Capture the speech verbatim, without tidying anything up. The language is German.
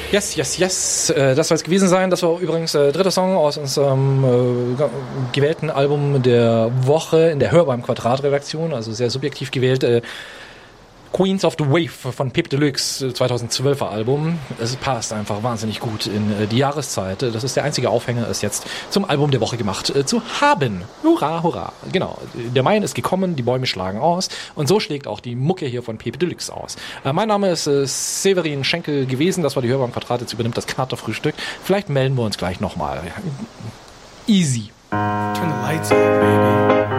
Yes, yes, yes. Äh, das soll es gewesen sein. Das war übrigens der dritte Song aus unserem äh, gewählten Album der Woche in der Hörbar-im-Quadrat-Redaktion, also sehr subjektiv gewählt. Äh, Queens of the Wave von Peep Deluxe, zweitausendzwölfer Album. Es passt einfach wahnsinnig gut in äh, die Jahreszeit. Das ist der einzige Aufhänger, es jetzt zum Album der Woche gemacht äh, zu haben. Hurra, hurra. Genau. Der Mai ist gekommen, die Bäume schlagen aus und so schlägt auch die Mucke hier von Peep Deluxe aus. Äh, mein Name ist äh, Severin Schenkel gewesen. Das war die Hörbar im Quadrat. Jetzt übernimmt das Knatterfrühstück. Vielleicht melden wir uns gleich nochmal. Easy. Turn the lights up, baby.